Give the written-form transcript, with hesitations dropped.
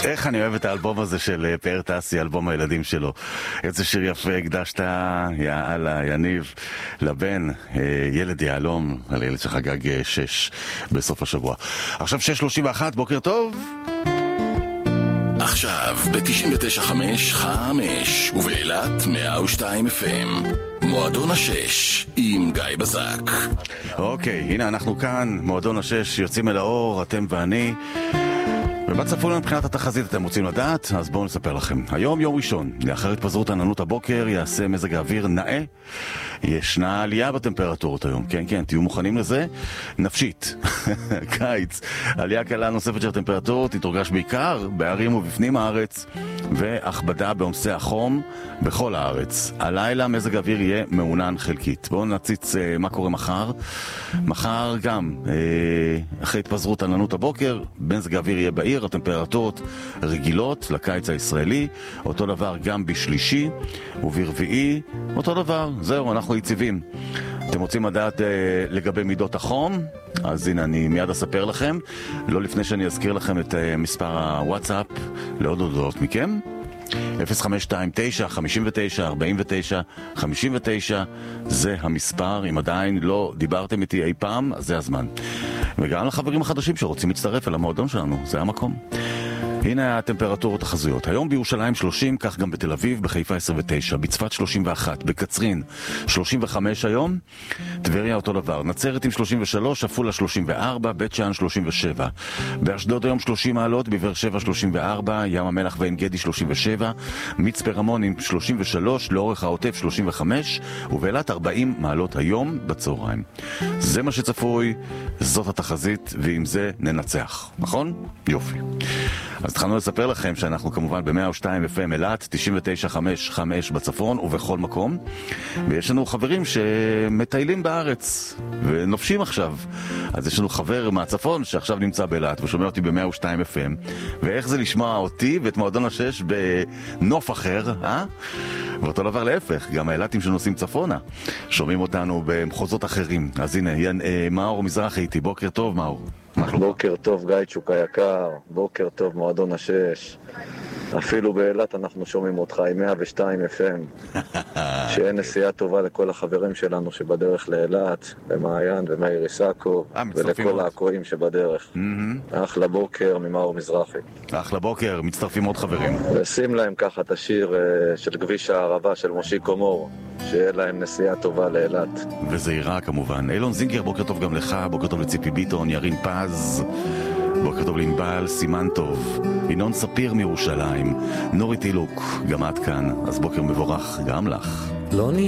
איך אני אוהב את האלבום הזה של פאר טסי, אלבום הילדים שלו. איזה שיר יפה הקדשת, יאללה, יניב, לבן, ילד יעלום, על ילד שחגג 6 בסוף השבוע. עכשיו 6:31, בוקר טוב. עכשיו ב-99.5 ובאילת 102 FM מועדון השש עם גיא בזק. אוקיי, הנה אנחנו כאן, מועדון השש, יוצאים אל האור, אתם ואני. ובצפון מבחינת התחזית אתם רוצים לדעת? אז בואו נספר לכם. היום יום ראשון, לאחר התפזרות עננות הבוקר, יעשה מזג האוויר נאה. ישנה עלייה בטמפרטורות היום, כן, תהיו מוכנים לזה. נפשית, קיץ, עלייה קלה נוספת של הטמפרטורות, תתורגש בעיקר בערים ובפנים הארץ, והכבדה בעומסי החום בכל הארץ. הלילה מזג האוויר יהיה מעונן חלקית. בואו נציץ מה קורה מחר. מחר גם, אחרי התפזרות עננות הבוקר, מזג האוויר יהיה בעיר, הטמפרטורות רגילות לקיץ הישראלי, אותו דבר גם בשלישי וברביעי, אותו דבר, זהו, אנחנו יציבים. אתם רוצים לדעת לגבי מידות החום? אז הנה, אני מיד אספר לכם, לא לפני שאני אזכיר לכם את מספר הוואטסאפ לעוד הודעות מכם. 0529 59 49 59 זה המספר. אם עדיין לא דיברתם איתי אי פעם, אז זה הזמן. וגם לחברים החדשים שרוצים להצטרף אל המועדון שלנו, זה המקום. הנה הטמפרטורות החזויות. היום בירושלים 30, כך גם בתל אביב, בחיפה 29, בצפת 31, בקצרין 35 היום, טבריה אותו דבר, נצרת עם 33, עפולה 34, בית שאן 37, באשדוד היום 30 מעלות, בבאר שבע 34, ים המלח ועין גדי 37, מצפה רמון עם 33, לאורך העוטף 35, ובאילת 40 מעלות היום בצהריים. זה מה שצפוי, זאת התחזית, ועם זה ננצח, נכון? יופי. אז התחלנו לספר לכם שאנחנו כמובן ב-102 FM אילת, 99.5 בצפון ובכל מקום, ויש לנו חברים שמטיילים בארץ ונופשים עכשיו. אז יש לנו חבר מהצפון שעכשיו נמצא באילת ושומע אותי ב-102 FM, ואיך זה לשמוע אותי ואת מועדון השש בנוף אחר, ואותו דבר להפך, גם האילתים שנוסעים צפונה שומעים אותנו במחוזות אחרים. אז הנה, מאור מזרחי איתי, בוקר טוב מאור. בוקר טוב גיא צ'וקה יקר, בוקר טוב מועדון השש. אפילו באילת אנחנו שומעים אותך עם 102 FM. שיהיה נסיעה טובה לכל החברים שלנו שבדרך לאילת, במעיין ומאיר איסקו, ולכל העקועים שבדרך. אחלה בוקר ממאור מזרחי. אחלה בוקר, מצטרפים עוד חברים. ושים להם ככה את השיר של כביש הערבה של מושיקו מור, שיהיה להם נסיעה טובה לאילת. וזהירה כמובן. אילון זינגר, בוקר טוב גם לך, בוקר טוב לציפי ביטון, ירין פז, בוקר טוב לנבל, סימן טוב, ינון ספיר מירושלים, נורי טילוק, גם את כאן, אז בוקר מבורך גם לך.